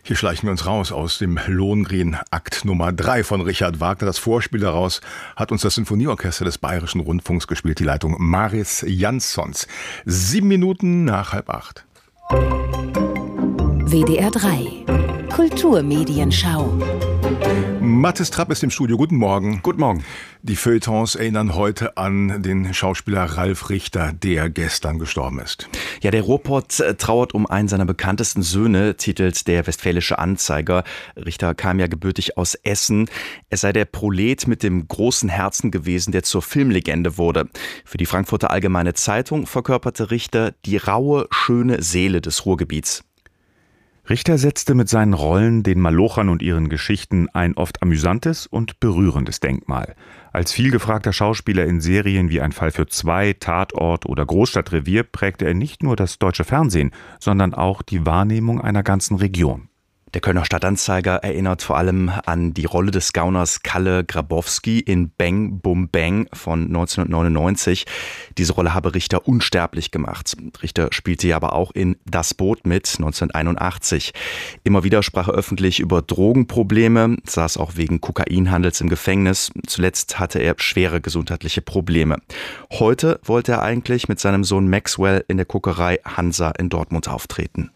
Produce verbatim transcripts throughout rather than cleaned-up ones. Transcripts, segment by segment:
Hier schleichen wir uns raus aus dem Lohengrin, Akt Nummer drei von Richard Wagner. Das Vorspiel daraus hat uns das Sinfonieorchester des Bayerischen Rundfunks gespielt, die Leitung Maris Janssons. Sieben Minuten nach halb acht. W D R drei Kulturmedienschau. Mathis Trapp ist im Studio. Guten Morgen. Guten Morgen. Die Feuilletons erinnern heute an den Schauspieler Ralf Richter, der gestern gestorben ist. Ja, der Ruhrpott trauert um einen seiner bekanntesten Söhne, titelt der Westfälische Anzeiger. Richter kam ja gebürtig aus Essen. Er sei der Prolet mit dem großen Herzen gewesen, der zur Filmlegende wurde. Für die Frankfurter Allgemeine Zeitung verkörperte Richter die raue, schöne Seele des Ruhrgebiets. Richter setzte mit seinen Rollen den Malochern und ihren Geschichten ein oft amüsantes und berührendes Denkmal. Als vielgefragter Schauspieler in Serien wie Ein Fall für zwei, Tatort oder Großstadtrevier prägte er nicht nur das deutsche Fernsehen, sondern auch die Wahrnehmung einer ganzen Region. Der Kölner Stadtanzeiger erinnert vor allem an die Rolle des Gauners Kalle Grabowski in Bang Bum Bang von neunzehnhundertneunundneunzig. Diese Rolle habe Richter unsterblich gemacht. Richter spielte ja aber auch in Das Boot mit neunzehnhunderteinundachtzig. Immer wieder sprach er öffentlich über Drogenprobleme, saß auch wegen Kokainhandels im Gefängnis. Zuletzt hatte er schwere gesundheitliche Probleme. Heute wollte er eigentlich mit seinem Sohn Maxwell in der Kokerei Hansa in Dortmund auftreten.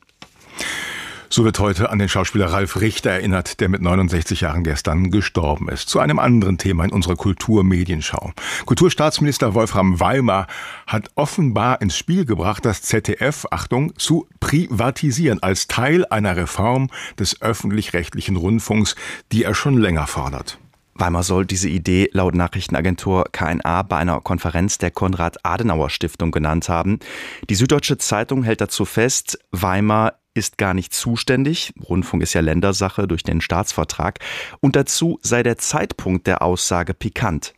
So wird heute an den Schauspieler Ralf Richter erinnert, der mit neunundsechzig Jahren gestern gestorben ist. Zu einem anderen Thema in unserer Kulturmedienschau. Kulturstaatsminister Wolfram Weimar hat offenbar ins Spiel gebracht, das Z D F, Achtung, zu privatisieren als Teil einer Reform des öffentlich-rechtlichen Rundfunks, die er schon länger fordert. Weimar soll diese Idee laut Nachrichtenagentur K N A bei einer Konferenz der Konrad-Adenauer-Stiftung genannt haben. Die Süddeutsche Zeitung hält dazu fest, Weimar ist gar nicht zuständig. Rundfunk ist ja Ländersache durch den Staatsvertrag. Und dazu sei der Zeitpunkt der Aussage pikant.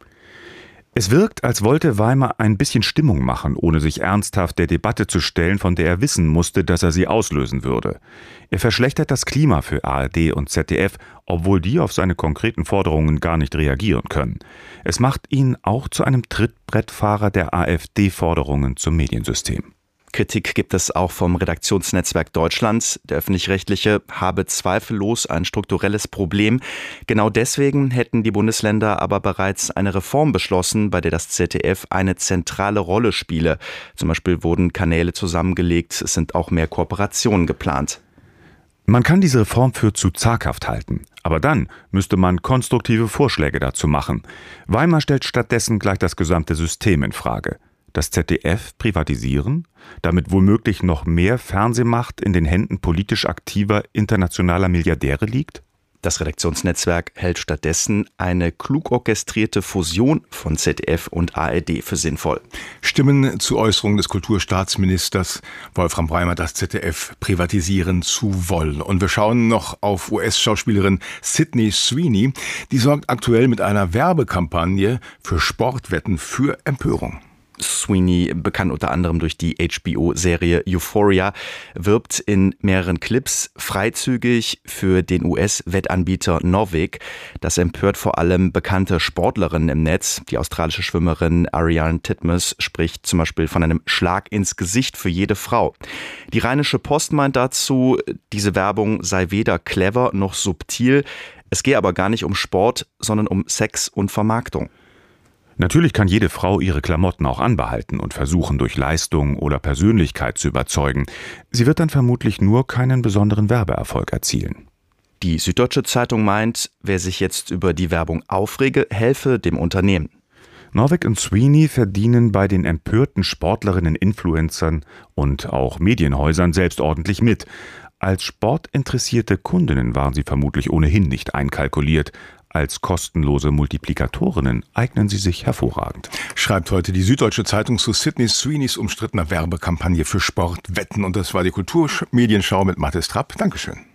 Es wirkt, als wollte Weimar ein bisschen Stimmung machen, ohne sich ernsthaft der Debatte zu stellen, von der er wissen musste, dass er sie auslösen würde. Er verschlechtert das Klima für A R D und Z D F, obwohl die auf seine konkreten Forderungen gar nicht reagieren können. Es macht ihn auch zu einem Trittbrettfahrer der AfD-Forderungen zum Mediensystem. Kritik gibt es auch vom Redaktionsnetzwerk Deutschland. Der Öffentlich-Rechtliche habe zweifellos ein strukturelles Problem. Genau deswegen hätten die Bundesländer aber bereits eine Reform beschlossen, bei der das Z D F eine zentrale Rolle spiele. Zum Beispiel wurden Kanäle zusammengelegt, es sind auch mehr Kooperationen geplant. Man kann diese Reform für zu zaghaft halten. Aber dann müsste man konstruktive Vorschläge dazu machen. Weimar stellt stattdessen gleich das gesamte System in Frage. Das Z D F privatisieren, damit womöglich noch mehr Fernsehmacht in den Händen politisch aktiver internationaler Milliardäre liegt? Das Redaktionsnetzwerk hält stattdessen eine klug orchestrierte Fusion von Z D F und A R D für sinnvoll. Stimmen zu Äußerungen des Kulturstaatsministers Wolfram Weimar, das Z D F privatisieren zu wollen. Und wir schauen noch auf U S-Schauspielerin Sydney Sweeney. Die sorgt aktuell mit einer Werbekampagne für Sportwetten für Empörung. Sweeney, bekannt unter anderem durch die H B O-Serie Euphoria, wirbt in mehreren Clips freizügig für den U S-Wettanbieter Novik. Das empört vor allem bekannte Sportlerinnen im Netz. Die australische Schwimmerin Ariarne Titmus spricht zum Beispiel von einem Schlag ins Gesicht für jede Frau. Die Rheinische Post meint dazu, diese Werbung sei weder clever noch subtil. Es gehe aber gar nicht um Sport, sondern um Sex und Vermarktung. Natürlich kann jede Frau ihre Klamotten auch anbehalten und versuchen, durch Leistung oder Persönlichkeit zu überzeugen. Sie wird dann vermutlich nur keinen besonderen Werbeerfolg erzielen. Die Süddeutsche Zeitung meint, wer sich jetzt über die Werbung aufrege, helfe dem Unternehmen. Novik und Sweeney verdienen bei den empörten Sportlerinnen, Influencern und auch Medienhäusern selbst ordentlich mit. Als sportinteressierte Kundinnen waren sie vermutlich ohnehin nicht einkalkuliert. Als kostenlose Multiplikatorinnen eignen sie sich hervorragend. Schreibt heute die Süddeutsche Zeitung zu Sydney Sweeneys umstrittener Werbekampagne für Sportwetten. Und das war die Kulturmedienschau mit Mathis Trapp. Dankeschön.